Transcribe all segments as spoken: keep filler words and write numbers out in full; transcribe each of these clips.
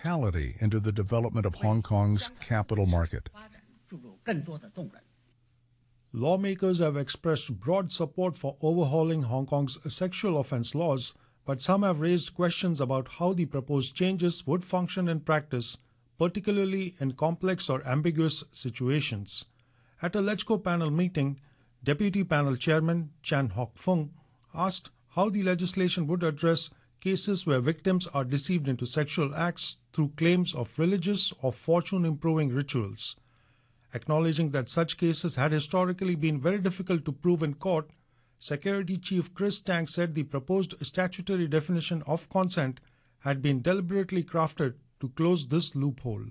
vitality into the development of Hong Kong's capital market. Lawmakers have expressed broad support for overhauling Hong Kong's sexual offence laws, but some have raised questions about how the proposed changes would function in practice, particularly in complex or ambiguous situations. At a LegCo panel meeting, Deputy Panel Chairman Chan Hock Fung asked how the legislation would address cases where victims are deceived into sexual acts through claims of religious or fortune-improving rituals. Acknowledging that such cases had historically been very difficult to prove in court, Security Chief Chris Tang said the proposed statutory definition of consent had been deliberately crafted to close this loophole.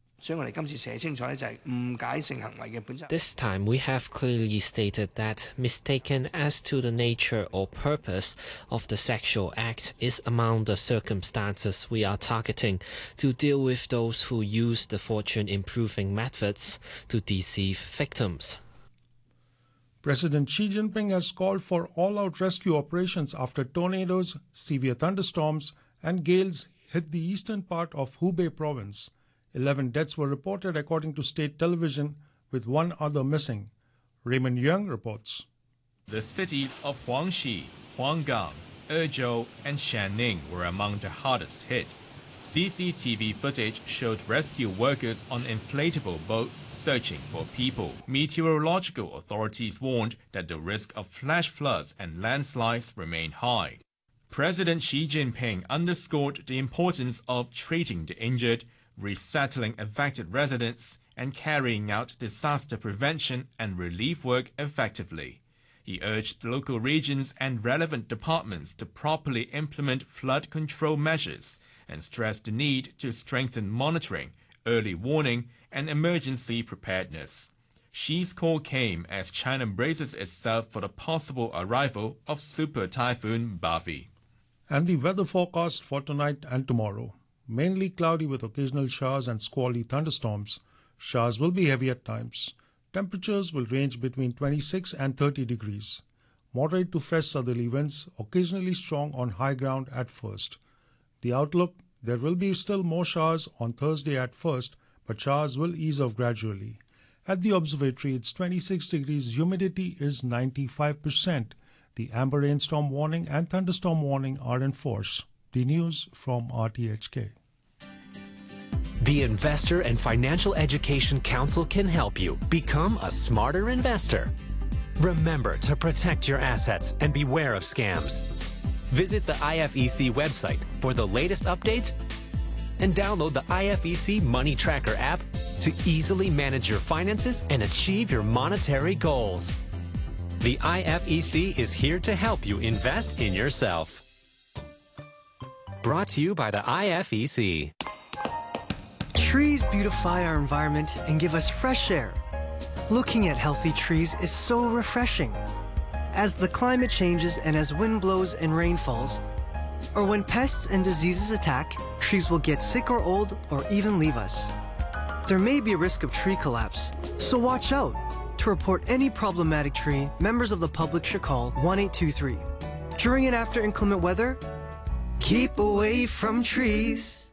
This time we have clearly stated that mistaken as to the nature or purpose of the sexual act is among the circumstances we are targeting to deal with those who use the fortune-improving methods to deceive victims. President Xi Jinping has called for all-out rescue operations after tornadoes, severe thunderstorms, and gales hit the eastern part of Hubei province. Eleven deaths were reported according to state television, with one other missing. Raymond Young reports. The cities of Huangxi, Huanggang, Ezhou, and Shanning were among the hardest hit. C C T V footage showed rescue workers on inflatable boats searching for people. Meteorological authorities warned that the risk of flash floods and landslides remain high. President Xi Jinping underscored the importance of treating the injured, resettling affected residents, and carrying out disaster prevention and relief work effectively. He urged local regions and relevant departments to properly implement flood control measures and stressed the need to strengthen monitoring, early warning, and emergency preparedness. Xi's call came as China braces itself for the possible arrival of Super Typhoon Bavi. And the weather forecast for tonight and tomorrow. Mainly cloudy with occasional showers and squally thunderstorms. Showers will be heavy at times. Temperatures will range between twenty-six and thirty degrees. Moderate to fresh southerly winds, occasionally strong on high ground at first. The outlook, there will be still more showers on Thursday at first, but showers will ease off gradually. At the observatory, it's twenty-six degrees, humidity is ninety-five percent. The amber rainstorm warning and thunderstorm warning are in force. The news from R T H K. The Investor and Financial Education Council can help you become a smarter investor. Remember to protect your assets and beware of scams. Visit the I F E C website for the latest updates and download the I F E C Money Tracker app to easily manage your finances and achieve your monetary goals. The I F E C is here to help you invest in yourself. Brought to you by the I F E C. Trees beautify our environment and give us fresh air. Looking at healthy trees is so refreshing. As the climate changes and as wind blows and rain falls, or when pests and diseases attack, trees will get sick or old or even leave us. There may be a risk of tree collapse, so watch out. To report any problematic tree, members of the public should call one eight two three. During and after inclement weather, keep away from trees.